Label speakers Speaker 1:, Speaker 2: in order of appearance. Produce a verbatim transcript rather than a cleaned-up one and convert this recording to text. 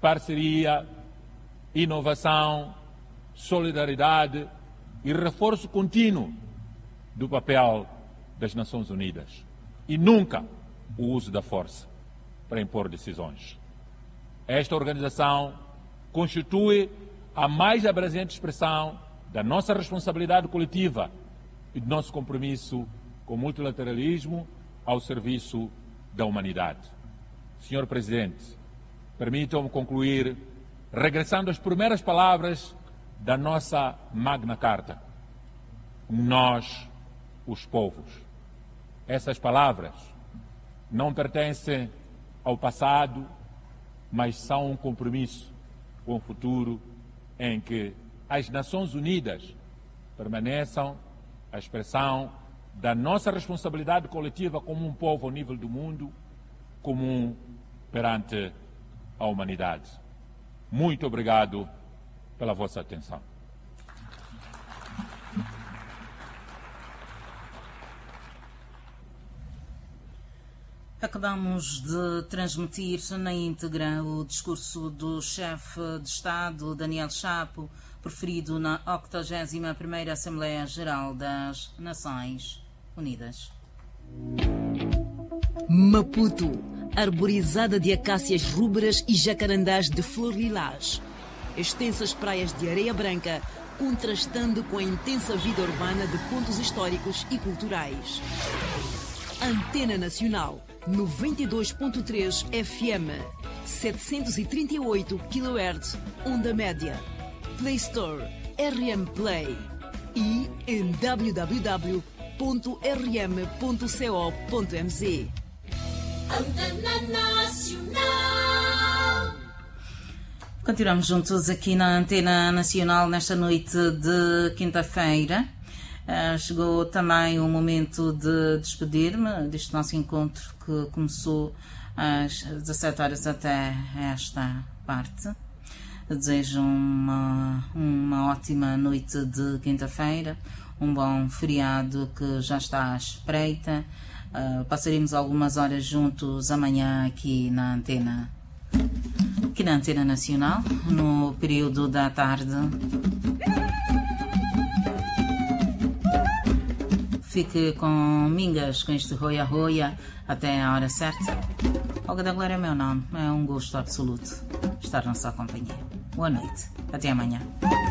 Speaker 1: parceria, inovação, solidariedade e reforço contínuo do papel das Nações Unidas. E nunca o uso da força para impor decisões. Esta organização constitui a mais abrangente expressão da nossa responsabilidade coletiva e do nosso compromisso com o multilateralismo ao serviço da humanidade. Senhor Presidente, permitam-me concluir regressando às primeiras palavras da nossa Magna Carta. Nós, os povos. Essas palavras não pertencem ao passado, mas são um compromisso com o futuro em que as Nações Unidas permaneçam a expressão da nossa responsabilidade coletiva como um povo ao nível do mundo, comum perante a humanidade. Muito obrigado pela vossa atenção.
Speaker 2: Acabamos de transmitir na íntegra o discurso do chefe de Estado, Daniel Chapo, proferido na octogésima primeira Assembleia Geral das Nações Unidas.
Speaker 3: Maputo, arborizada de acácias rúberas e jacarandás de flor lilás. Extensas praias de areia branca, contrastando com a intensa vida urbana de pontos históricos e culturais. Antena Nacional, noventa e dois ponto três F M, setecentos e trinta e oito quilohertz, onda média. Play Store, R M Play e em w w w ponto r m ponto co ponto m z.
Speaker 2: Antena Nacional. Continuamos juntos aqui na Antena Nacional nesta noite de quinta-feira. Uh, chegou também o momento de despedir-me deste nosso encontro que começou às dezassete horas até esta parte. Desejo uma, uma ótima noite de quinta-feira, um bom feriado que já está à espreita. Uh, passaremos algumas horas juntos amanhã aqui na Antena, aqui na Antena Nacional, no período da tarde. Fique com Mingas, com este Roia Roia, até a hora certa. Olga da Glória é meu nome. É um gosto absoluto estar na sua companhia. Boa noite. Até amanhã.